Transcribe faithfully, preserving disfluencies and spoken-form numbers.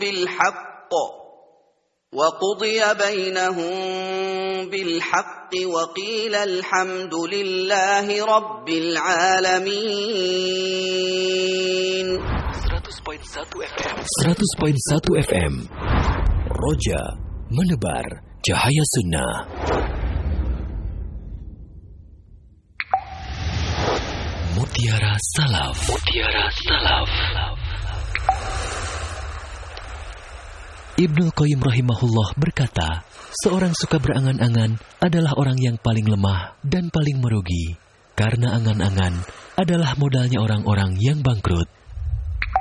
بالحق وقضي بينهم بالحق وقيل الحمد لله رب العالمين. seratus koma satu F M Roja menebar cahaya sunnah. Mutiara Salaf. Mutiara Salaf. Ibnu Qayyim rahimahullah berkata, seorang suka berangan-angan adalah orang yang paling lemah dan paling merugi, karena angan-angan adalah modalnya orang-orang yang bangkrut.